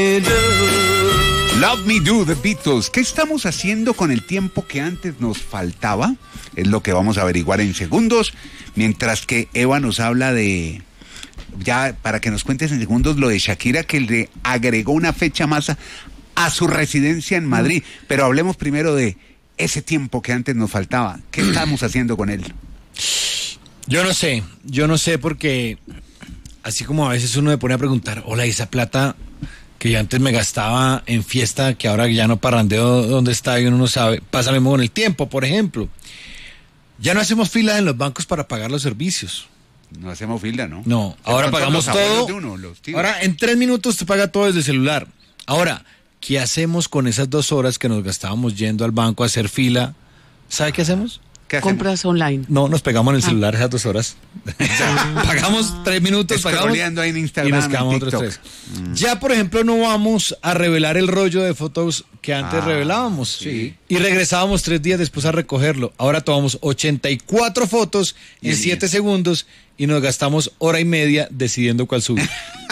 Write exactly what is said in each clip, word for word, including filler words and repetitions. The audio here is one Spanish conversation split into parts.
Love Me Do, The Beatles. ¿Qué estamos haciendo con el tiempo que antes nos faltaba? Es lo que vamos a averiguar en segundos, mientras que Eva nos habla de... Ya, para que nos cuentes en segundos lo de Shakira, que le agregó una fecha más a, a su residencia en Madrid. Mm. Pero hablemos primero de ese tiempo que antes nos faltaba. ¿Qué estamos haciendo con él? Yo no sé, yo no sé porque... Así como a veces uno me pone a preguntar, hola, esa plata que yo antes me gastaba en fiesta, que ahora ya no parrandeo dónde está y uno no sabe, pasa lo mismo con el tiempo, por ejemplo. Ya no hacemos fila en los bancos para pagar los servicios. No hacemos fila, ¿no? No, ahora pagamos todo. Uno, ahora en tres minutos te paga todo desde el celular. Ahora, ¿qué hacemos con esas dos horas que nos gastábamos yendo al banco a hacer fila? ¿Sabe qué hacemos? Compras online. No, nos pegamos en el celular ah. esas dos horas. Pagamos tres minutos, pagamos ahí en Instagram, y nos quedamos otros tres. Mm. Ya, por ejemplo, no vamos a revelar el rollo de fotos que antes ah, revelábamos. Sí. Y regresábamos tres días después a recogerlo. Ahora tomamos ochenta y cuatro fotos en siete segundos y nos gastamos hora y media decidiendo cuál subir.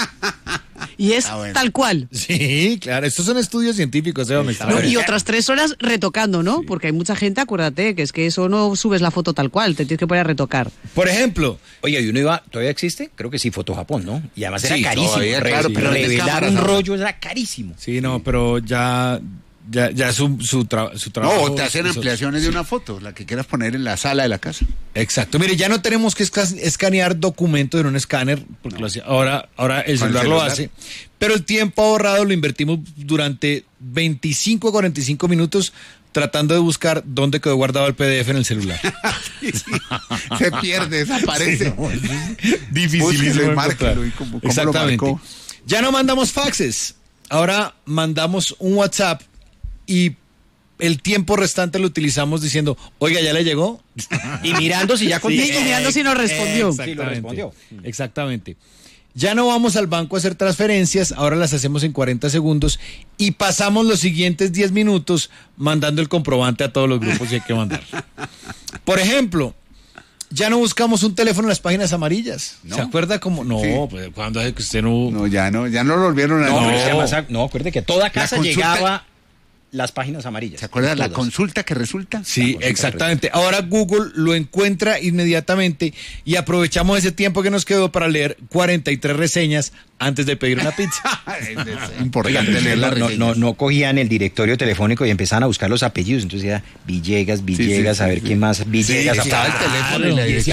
Y es ah, bueno. tal cual. Sí, claro. Estos son estudios científicos. ¿eh? No, y otras tres horas retocando, ¿no? Sí. Porque hay mucha gente, acuérdate, que es que eso no subes la foto tal cual, te tienes que poner a retocar. Por ejemplo. Oye, ¿y uno iba, todavía existe? Creo que sí, Foto Japón, ¿no? Y además era sí, carísimo. Todavía, claro, sí. pero revelar un rollo era carísimo. Sí, no, pero ya... Ya, ya su, su, tra- su trabajo... No, te hacen eso, ampliaciones sí. de una foto, la que quieras poner en la sala de la casa. Exacto. Mire, ya no tenemos que esca- escanear documentos en un escáner, porque no. lo, ahora, ahora el celular, el celular lo hace, pero el tiempo ahorrado lo invertimos durante veinticinco a cuarenta y cinco minutos tratando de buscar dónde quedó guardado el P D F en el celular. Sí, se pierde, desaparece. Sí, no, dificilísimo márquelo y cómo, cómo exactamente. Lo ya no mandamos faxes, ahora mandamos un WhatsApp y el tiempo restante lo utilizamos diciendo, oiga, ¿ya le llegó? Y mirando si ya contestó. Sí, y mirando si nos respondió. Exactamente. Sí, lo respondió. Exactamente. Ya no vamos al banco a hacer transferencias, ahora las hacemos en cuarenta segundos y pasamos los siguientes diez minutos mandando el comprobante a todos los grupos que hay que mandar. Por ejemplo, ya no buscamos un teléfono en las páginas amarillas. ¿No? ¿Se acuerda cómo? No, sí. Pues cuando hace que usted no... No, ya no, ya no lo volvieron a... No, no, además, no acuerde que toda casa consulta... llegaba... las páginas amarillas. ¿Se acuerda la consulta que resulta? Sí, exactamente. Ahora Google lo encuentra inmediatamente y aprovechamos ese tiempo que nos quedó para leer cuarenta y tres reseñas antes de pedir una pizza. Es importante Oigan, leer las no, reseñas. No, no, no cogían el directorio telefónico y empezaban a buscar los apellidos. Entonces era Villegas, Villegas, sí, sí, a ver sí, quién más. Villegas, sí, estaba el teléfono y la dirección.